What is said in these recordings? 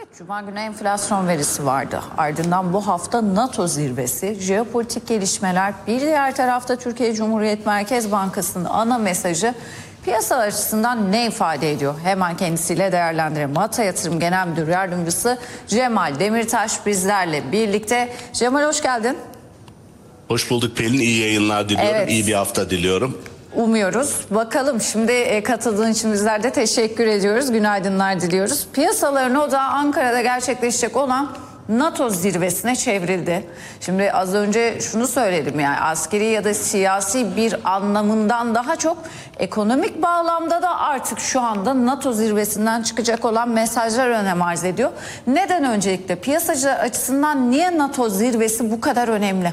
Cuma günü enflasyon verisi vardı. Ardından bu hafta NATO zirvesi, jeopolitik gelişmeler, bir diğer tarafta Türkiye Cumhuriyet Merkez Bankası'nın ana mesajı piyasa açısından ne ifade ediyor? Hemen kendisiyle değerlendirelim. Ata Yatırım Genel Müdür Yardımcısı Cemal Demirtaş bizlerle birlikte. Cemal hoş geldin. Hoş bulduk Pelin. İyi yayınlar diliyorum. Evet. İyi bir hafta diliyorum. Umuyoruz. Bakalım şimdi katıldığın için bizler de teşekkür ediyoruz. Günaydınlar diliyoruz. Piyasaların odağı Ankara'da gerçekleşecek olan NATO zirvesine çevrildi. Şimdi az önce şunu söyledim, yani askeri ya da siyasi bir anlamından daha çok ekonomik bağlamda da artık şu anda NATO zirvesinden çıkacak olan mesajlar önem arz ediyor. Neden öncelikle piyasacı açısından niye NATO zirvesi bu kadar önemli?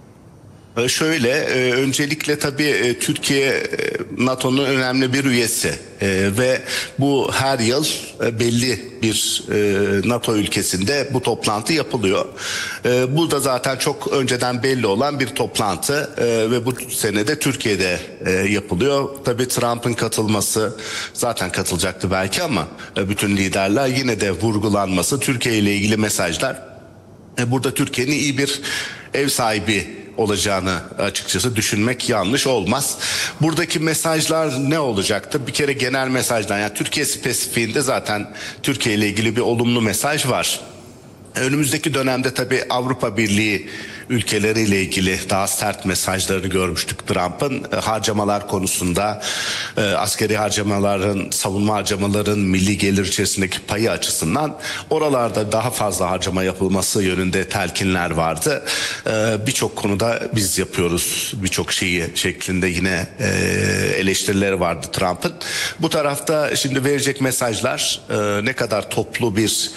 Öncelikle tabii Türkiye NATO'nun önemli bir üyesi ve bu her yıl belli bir NATO ülkesinde bu toplantı yapılıyor. Bu da zaten çok önceden belli olan bir toplantı ve bu sene de Türkiye'de yapılıyor. Tabii Trump'ın katılması, zaten katılacaktı belki ama bütün liderler, yine de vurgulanması, Türkiye ile ilgili mesajlar. Burada Türkiye'nin iyi bir ev sahibi olacağını açıkçası düşünmek yanlış olmaz. Buradaki mesajlar ne olacaktır? Bir kere genel mesajdan, yani Türkiye spesifiğinde zaten Türkiye ile ilgili bir olumlu mesaj var. Önümüzdeki dönemde tabii Avrupa Birliği ülkeleriyle ilgili daha sert mesajlarını görmüştük Trump'ın. Harcamalar konusunda, askeri harcamaların, savunma harcamaların milli gelir içerisindeki payı açısından oralarda daha fazla harcama yapılması yönünde telkinler vardı. Birçok konuda biz yapıyoruz, birçok şeyi şeklinde yine eleştirileri vardı Trump'ın. Bu tarafta şimdi verecek mesajlar ne kadar toplu bir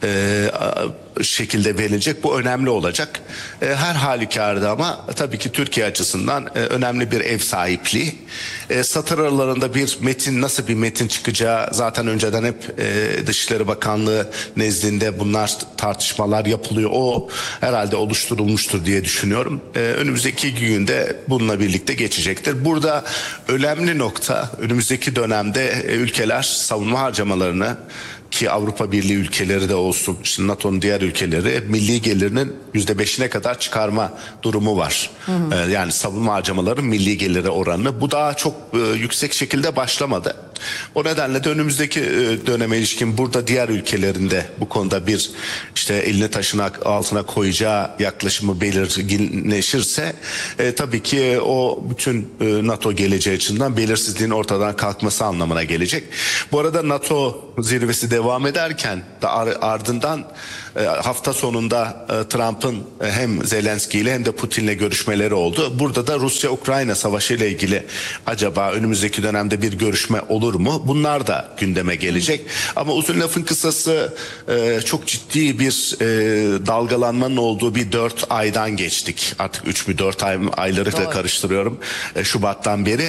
şekilde verilecek, bu önemli olacak. Her halükarda ama tabii ki Türkiye açısından önemli bir ev sahipliği. Satır aralarında bir metin, nasıl bir metin çıkacağı zaten önceden hep Dışişleri Bakanlığı nezdinde bunlar tartışmalar yapılıyor. O herhalde oluşturulmuştur diye düşünüyorum. Önümüzdeki günde bununla birlikte geçecektir. Burada önemli nokta, önümüzdeki dönemde ülkeler savunma harcamalarını, ki Avrupa Birliği ülkeleri de olsun, şimdi NATO'nun diğer ülkeleri milli gelirinin %5'ine kadar çıkarma durumu var. Yani savunma harcamaların milli gelire oranını, bu daha çok yüksek şekilde başlamadı. O nedenle de önümüzdeki döneme ilişkin burada diğer ülkelerinde bu konuda bir işte elini taşın altına koyacağı yaklaşımı belirginleşirse tabii ki o bütün NATO geleceği açısından belirsizliğin ortadan kalkması anlamına gelecek. Bu arada NATO zirvesi devam ederken de ardından hafta sonunda Trump'ın hem Zelenski ile hem de Putin'le görüşmeleri oldu. Burada da Rusya-Ukrayna savaşı ile ilgili acaba önümüzdeki dönemde bir görüşme olur mu? Bunlar da gündeme gelecek. Ama uzun lafın kısası çok ciddi bir dalgalanmanın olduğu bir 4 aydan geçtik. Artık 3 mü 4 ayları da karıştırıyorum. Şubat'tan beri.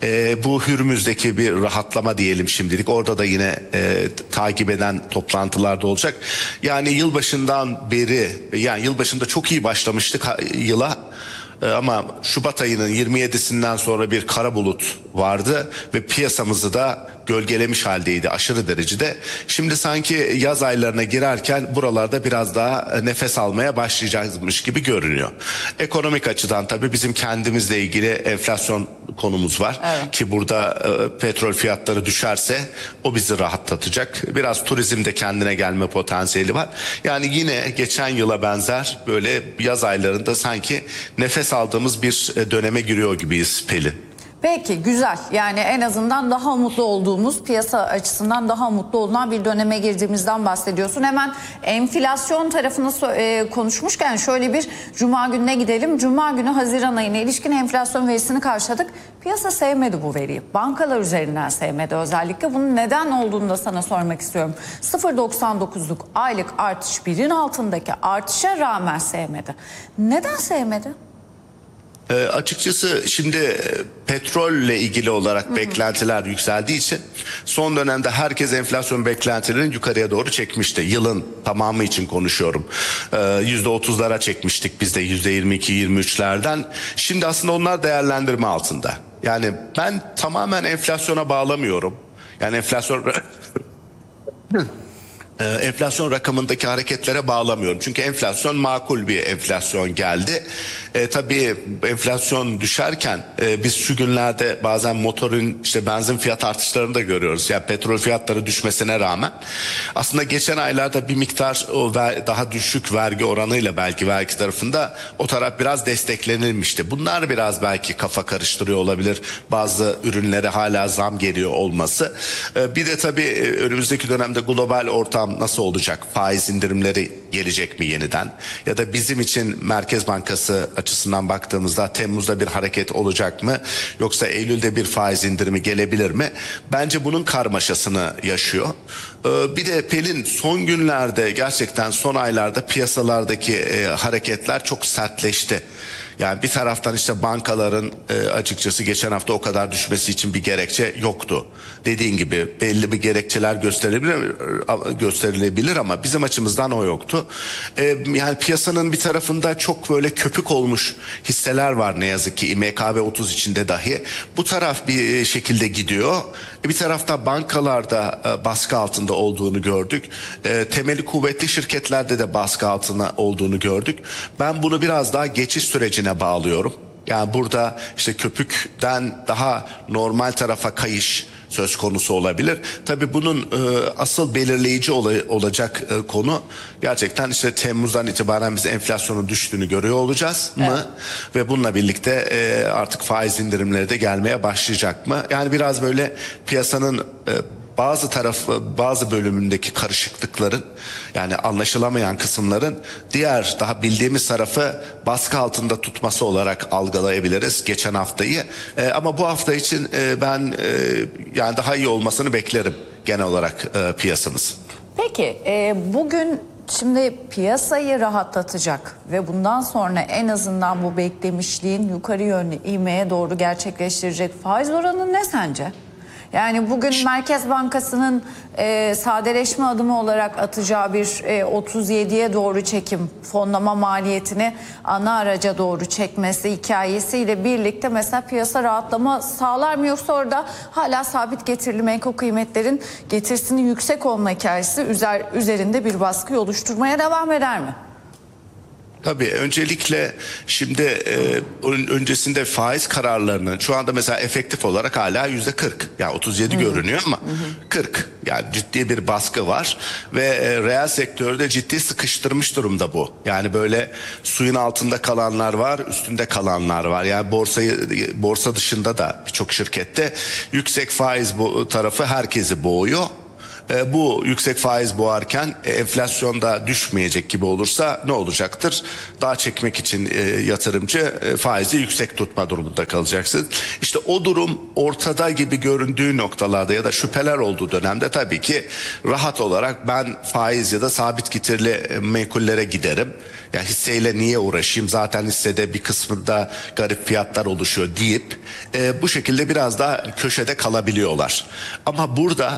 Bu Hürmüz'deki bir rahatlama diyelim şimdilik. Orada da yine takip eden toplantılarda olacak. Yani yılbaşından beri, yani yılbaşında çok iyi başlamıştık yıla. Ama Şubat ayının 27'sinden sonra bir kara bulut vardı ve piyasamızı da gölgelemiş haldeydi aşırı derecede. Şimdi sanki yaz aylarına girerken buralarda biraz daha nefes almaya başlayacakmış gibi görünüyor. Ekonomik açıdan tabii bizim kendimizle ilgili enflasyon konumuz var. Evet. Ki burada petrol fiyatları düşerse o bizi rahatlatacak. Biraz turizmde kendine gelme potansiyeli var. Yani yine geçen yıla benzer böyle yaz aylarında sanki nefes aldığımız bir döneme giriyor gibiyiz Pelin. Peki, güzel. Yani en azından daha umutlu olduğumuz, piyasa açısından daha umutlu olunan bir döneme girdiğimizden bahsediyorsun. Hemen enflasyon tarafını konuşmuşken şöyle bir Cuma gününe gidelim. Cuma günü Haziran ayına ilişkin enflasyon verisini karşıladık. Piyasa sevmedi bu veriyi. Bankalar üzerinden sevmedi özellikle. Bunun neden olduğunu da sana sormak istiyorum. 0,99'luk aylık artış, birin altındaki artışa rağmen sevmedi. Neden sevmedi? Açıkçası şimdi petrolle ilgili olarak beklentiler yükseldiği için son dönemde herkes enflasyon beklentilerini yukarıya doğru çekmişti. Yılın tamamı için konuşuyorum. %30'lara çekmiştik biz de, %22-23'lerden. Şimdi aslında onlar değerlendirme altında. Yani ben tamamen enflasyona bağlamıyorum. Yani enflasyon enflasyon rakamındaki hareketlere bağlamıyorum. Çünkü enflasyon makul bir enflasyon geldi. Tabii enflasyon düşerken biz şu günlerde bazen motorun işte benzin fiyat artışlarını da görüyoruz. Yani petrol fiyatları düşmesine rağmen aslında geçen aylarda bir miktar o daha düşük vergi oranıyla belki vergi tarafında o taraf biraz desteklenilmişti. Bunlar biraz belki kafa karıştırıyor olabilir. Bazı ürünlere hala zam geliyor olması. Bir de tabii önümüzdeki dönemde global ortam nasıl olacak? Faiz indirimleri gelecek mi yeniden? Ya da bizim için Merkez Bankası açısından baktığımızda Temmuz'da bir hareket olacak mı? Yoksa Eylül'de bir faiz indirimi gelebilir mi? Bence bunun karmaşasını yaşıyor. Bir de Pelin, son günlerde gerçekten son aylarda piyasalardaki hareketler çok sertleşti. Yani bir taraftan işte bankaların açıkçası geçen hafta o kadar düşmesi için bir gerekçe yoktu. Dediğin gibi belli bir gerekçeler gösterilebilir ama bizim açımızdan o yoktu. Yani piyasanın bir tarafında çok böyle köpük olmuş hisseler var ne yazık ki İMKB 30 içinde dahi. Bu taraf bir şekilde gidiyor. Bir tarafta bankalarda baskı altında olduğunu gördük. Temeli kuvvetli şirketlerde de baskı altında olduğunu gördük. Ben bunu biraz daha geçiş sürecine bağlıyorum. Yani burada işte köpükten daha normal tarafa kayış söz konusu olabilir. Tabii bunun asıl belirleyici olacak konu gerçekten işte Temmuz'dan itibaren biz enflasyonun düştüğünü görüyor olacağız mı? Evet. Ve bununla birlikte artık faiz indirimleri de gelmeye başlayacak mı? Yani biraz böyle piyasanın bazı bölümündeki karışıklıkların, yani anlaşılamayan kısımların diğer daha bildiğimiz tarafı baskı altında tutması olarak algılayabiliriz geçen haftayı. Ama bu hafta için ben yani daha iyi olmasını beklerim genel olarak piyasamız. Peki bugün şimdi piyasayı rahatlatacak ve bundan sonra en azından bu beklemişliğin yukarı yönlü ivmeye doğru gerçekleştirecek faiz oranı ne sence? Yani bugün Merkez Bankası'nın sadeleşme adımı olarak atacağı bir 37'ye doğru çekim, fonlama maliyetini ana araca doğru çekmesi hikayesiyle birlikte mesela piyasa rahatlama sağlar mı, yoksa orada hala sabit getirili menkul kıymetlerin getirisinin yüksek olma hikayesi üzerinde bir baskı oluşturmaya devam eder mi? Tabii öncelikle şimdi öncesinde faiz kararlarının şu anda mesela efektif olarak hala %40, yani 37 görünüyor ama 40, yani ciddi bir baskı var ve reel sektörde ciddi sıkıştırmış durumda bu. Yani böyle suyun altında kalanlar var, üstünde kalanlar var. Yani borsa dışında da birçok şirkette yüksek faiz tarafı herkesi boğuyor. Bu yüksek faiz boğarken enflasyonda düşmeyecek gibi olursa ne olacaktır? Daha çekmek için yatırımcı faizi yüksek tutma durumunda kalacaksın. İşte o durum ortada gibi göründüğü noktalarda ya da şüpheler olduğu dönemde tabii ki rahat olarak ben faiz ya da sabit getirili menkullere giderim. Ya hisseyle niye uğraşayım? Zaten hissede bir kısmında garip fiyatlar oluşuyor deyip bu şekilde biraz daha köşede kalabiliyorlar. Ama burada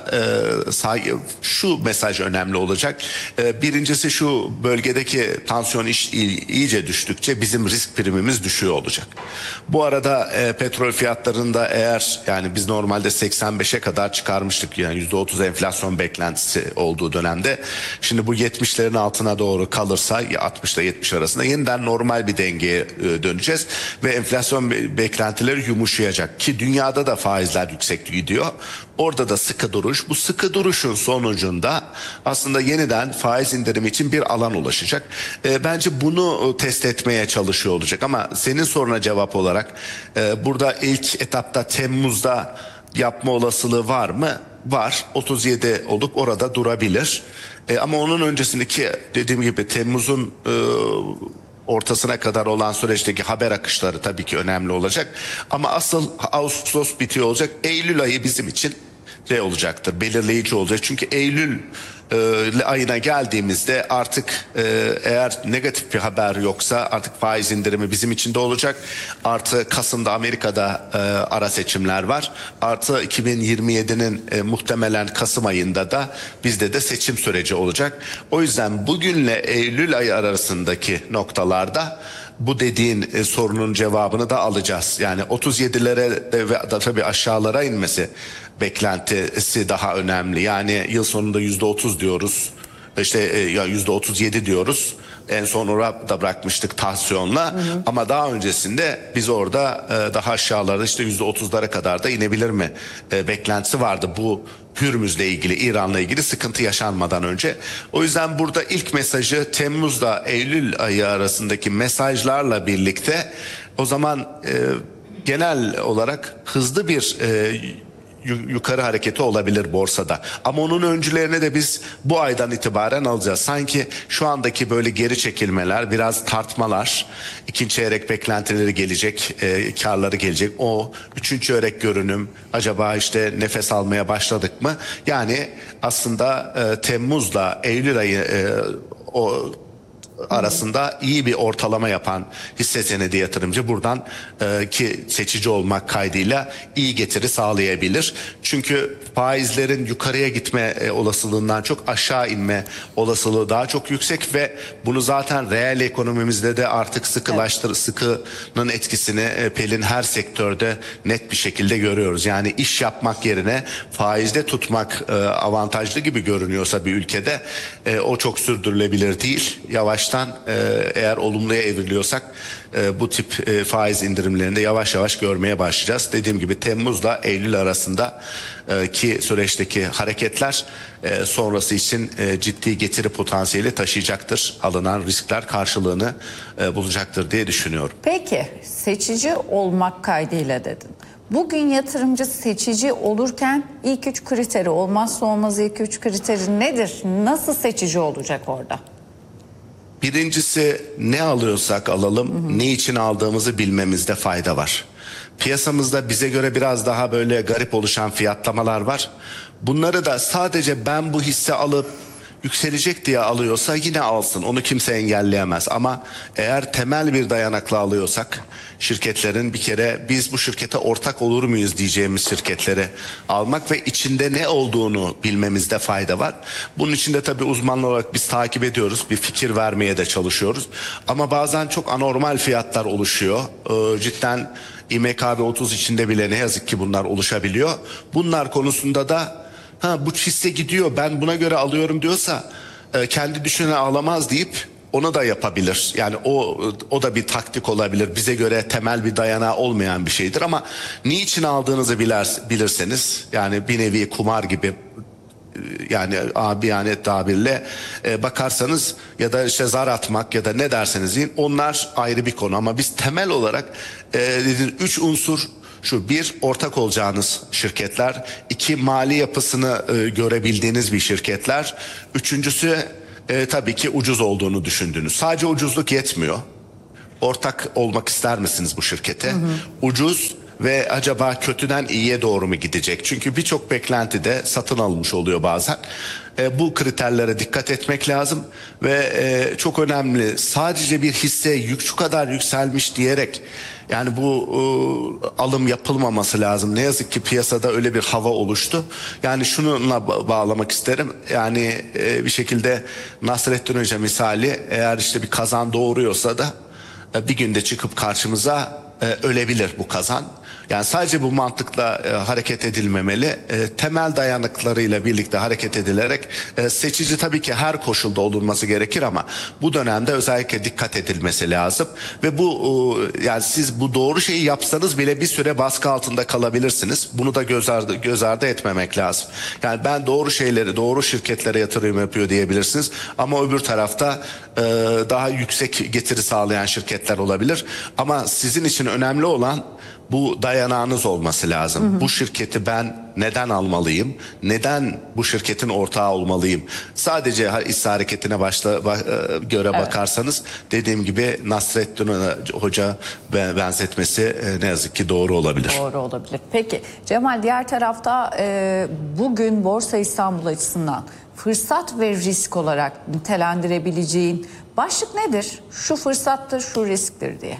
şu mesaj önemli olacak. Birincisi, şu bölgedeki tansiyon iyice düştükçe bizim risk primimiz düşüyor olacak. Bu arada petrol fiyatlarında eğer, yani biz normalde 85'e kadar çıkarmıştık, yani %30 enflasyon beklentisi olduğu dönemde. Şimdi bu 70'lerin altına doğru kalırsa 60 ile 70 arasında yeniden normal bir dengeye döneceğiz ve enflasyon beklentileri yumuşayacak ki dünyada da faizler yüksek gidiyor. Orada da sıkı duruş. Bu sıkı duruşun sonucunda aslında yeniden faiz indirimi için bir alan ulaşacak. Bence bunu test etmeye çalışıyor olacak. Ama senin soruna cevap olarak burada ilk etapta Temmuz'da yapma olasılığı var mı? Var. 37 olup orada durabilir. Ama onun öncesindeki, dediğim gibi, Temmuz'un ortasına kadar olan süreçteki haber akışları tabii ki önemli olacak. Ama asıl Ağustos bitiyor olacak. Eylül ayı bizim için olacaktır, belirleyici olacak. Çünkü Eylül ayına geldiğimizde artık eğer negatif bir haber yoksa artık faiz indirimi bizim için de olacak. Artı Kasım'da Amerika'da ara seçimler var. Artı 2027'nin muhtemelen Kasım ayında da bizde de seçim süreci olacak. O yüzden bugünle Eylül ayı arasındaki noktalarda bu dediğin sorunun cevabını da alacağız. Yani 37'lere ve tabii aşağılara inmesi beklentisi daha önemli. Yani yıl sonunda %30 diyoruz. İşte ya %37 diyoruz. En son orada bırakmıştık tansiyonla. Ama daha öncesinde biz orada daha aşağılarda işte %30'lara kadar da inebilir mi beklentisi vardı bu Hürmüz'le ilgili, İran'la ilgili sıkıntı yaşanmadan önce. O yüzden burada ilk mesajı Temmuz'la Eylül ayı arasındaki mesajlarla birlikte o zaman genel olarak hızlı bir yukarı hareketi olabilir borsada. Ama onun öncülerini de biz bu aydan itibaren alacağız. Sanki şu andaki böyle geri çekilmeler, biraz tartmalar, ikinci çeyrek beklentileri gelecek, karları gelecek. O üçüncü çeyrek görünüm, acaba işte nefes almaya başladık mı? Yani aslında Temmuz'la Eylül ayı o arasında iyi bir ortalama yapan hisse senedi yatırımcı buradan ki seçici olmak kaydıyla iyi getiri sağlayabilir. Çünkü faizlerin yukarıya gitme olasılığından çok aşağı inme olasılığı daha çok yüksek ve bunu zaten reel ekonomimizde de artık sıkının etkisini Pelin her sektörde net bir şekilde görüyoruz. Yani iş yapmak yerine faizde tutmak avantajlı gibi görünüyorsa bir ülkede o çok sürdürülebilir değil. Yavaştan eğer olumluya evriliyorsak bu tip faiz indirimlerinde yavaş yavaş görmeye başlayacağız. Dediğim gibi Temmuz'la Eylül arasında ki süreçteki hareketler sonrası için ciddi getiri potansiyeli taşıyacaktır. Alınan riskler karşılığını bulacaktır diye düşünüyorum. Peki seçici olmak kaydıyla dedin. Bugün yatırımcı seçici olurken ilk 3 kriteri, olmazsa olmaz ilk 3 kriteri nedir? Nasıl seçici olacak orada? Birincisi, ne alıyorsak alalım, ne için aldığımızı bilmemizde fayda var. Piyasamızda bize göre biraz daha böyle garip oluşan fiyatlamalar var. Bunları da sadece ben bu hisse alıp yükselecek diye alıyorsa yine alsın. Onu kimse engelleyemez. Ama eğer temel bir dayanakla alıyorsak şirketlerin bir kere biz bu şirkete ortak olur muyuz diyeceğimiz şirketleri almak ve içinde ne olduğunu bilmemizde fayda var. Bunun için de tabii uzmanlar olarak biz takip ediyoruz. Bir fikir vermeye de çalışıyoruz. Ama bazen çok anormal fiyatlar oluşuyor. Cidden İMKB 30 içinde bile ne yazık ki bunlar oluşabiliyor. Bunlar konusunda da bu hisse gidiyor ben buna göre alıyorum diyorsa kendi düşüne alamaz deyip onu da yapabilir. Yani o da bir taktik olabilir. Bize göre temel bir dayanağı olmayan bir şeydir ama niçin aldığınızı bilirseniz yani bir nevi kumar gibi yani abiyane tabirle bakarsanız ya da işte zar atmak ya da ne derseniz deyin onlar ayrı bir konu ama biz temel olarak 3 unsur şu: bir, ortak olacağınız şirketler; iki, mali yapısını görebildiğiniz bir şirketler; üçüncüsü tabii ki ucuz olduğunu düşündüğünüz. Sadece ucuzluk yetmiyor. Ortak olmak ister misiniz bu şirkete? Ucuz ve acaba kötüden iyiye doğru mu gidecek? Çünkü birçok beklenti de satın alınmış oluyor bazen. Bu kriterlere dikkat etmek lazım ve çok önemli, sadece bir hisse şu kadar yükselmiş diyerek yani bu alım yapılmaması lazım. Ne yazık ki piyasada öyle bir hava oluştu. Yani şununla bağlamak isterim. Yani bir şekilde Nasrettin Hoca misali, eğer işte bir kazan doğuruyorsa da bir günde çıkıp karşımıza ölebilir bu kazan. Yani sadece bu mantıkla hareket edilmemeli. Temel dayanıklarıyla birlikte hareket edilerek seçici tabii ki her koşulda olunması gerekir ama bu dönemde özellikle dikkat edilmesi lazım. Ve bu yani siz bu doğru şeyi yapsanız bile bir süre baskı altında kalabilirsiniz. Bunu da göz ardı etmemek lazım. Yani ben doğru şeyleri, doğru şirketlere yatırım yapıyor diyebilirsiniz ama öbür tarafta daha yüksek getiri sağlayan şirketler olabilir. Ama sizin için önemli olan bu dayanağınız olması lazım. Bu şirketi ben neden almalıyım? Neden bu şirketin ortağı olmalıyım? Sadece hisse hareketine göre bakarsanız dediğim gibi Nasrettin Hoca benzetmesi ne yazık ki doğru olabilir. Doğru olabilir. Peki Cemal, diğer tarafta bugün Borsa İstanbul açısından fırsat ve risk olarak nitelendirebileceğin başlık nedir? Şu fırsattır, şu risktir diye.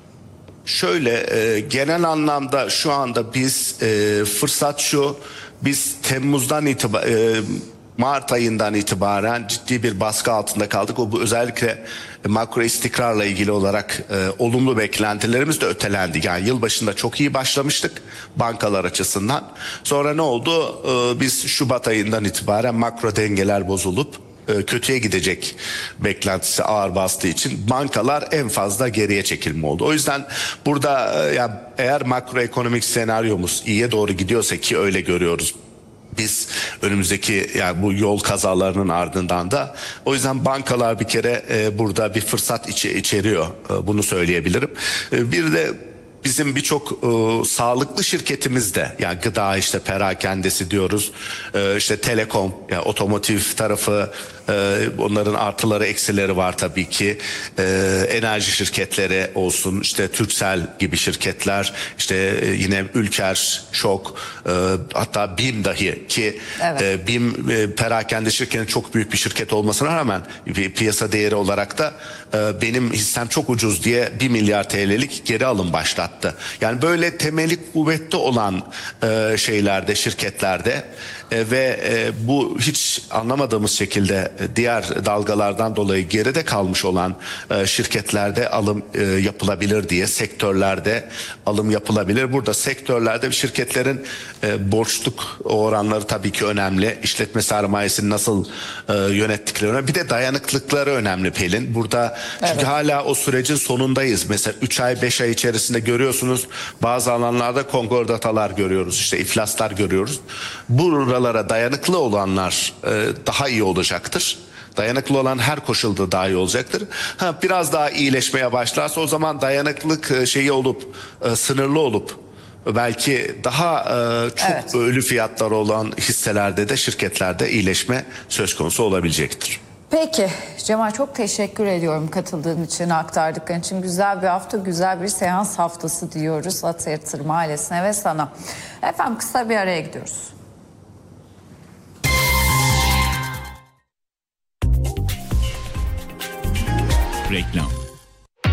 Şöyle genel anlamda şu anda biz fırsat şu: biz Temmuz'dan itibaren Mart ayından itibaren ciddi bir baskı altında kaldık. Bu özellikle makro istikrarla ilgili olarak olumlu beklentilerimiz de ötelendi. Yani yılbaşında çok iyi başlamıştık bankalar açısından. Sonra ne oldu? Biz Şubat ayından itibaren makro dengeler bozulup kötüye gidecek beklentisi ağır bastığı için bankalar en fazla geriye çekilme oldu. O yüzden burada eğer makroekonomik senaryomuz iyiye doğru gidiyorsa, ki öyle görüyoruz biz önümüzdeki bu yol kazalarının ardından da, o yüzden bankalar bir kere burada bir fırsat içeriyor, bunu söyleyebilirim. Bir de bizim birçok sağlıklı şirketimiz de, yani gıda, işte perakendesi diyoruz, işte telekom, yani otomotiv tarafı, onların artıları eksileri var tabii ki. Enerji şirketleri olsun, işte Turkcell gibi şirketler, işte yine Ülker, Şok, hatta BİM dahi, ki evet. BİM perakende şirketin çok büyük bir şirket olmasına rağmen piyasa değeri olarak da benim hissem çok ucuz diye 1 milyar TL'lik geri alım başlattı. Yani böyle temeli kuvvetli olan şeylerde, şirketlerde ve bu hiç anlamadığımız şekilde diğer dalgalardan dolayı geride kalmış olan şirketlerde alım yapılabilir diye, sektörlerde alım yapılabilir. Burada sektörlerde şirketlerin borçluk oranları tabii ki önemli. İşletme sermayesini nasıl yönettikleri önemli. Bir de dayanıklılıkları önemli Pelin. Burada çünkü hala o sürecin sonundayız. Mesela 3 ay 5 ay içerisinde görüyorsunuz, bazı alanlarda kongordatalar görüyoruz, işte iflaslar görüyoruz. Buralara dayanıklı olanlar daha iyi olacaktır. Dayanıklı olan her koşulda daha iyi olacaktır. Biraz daha iyileşmeye başlarsa, o zaman dayanıklılık sınırlı olup belki daha çok ölü fiyatları olan hisselerde de, şirketlerde iyileşme söz konusu olabilecektir. Peki Cemal, çok teşekkür ediyorum katıldığın için, aktardıkların için. Güzel bir hafta, güzel bir seans haftası diyoruz Ata Yatırım ailesine ve sana. Efendim, kısa bir araya gidiyoruz. Reklam.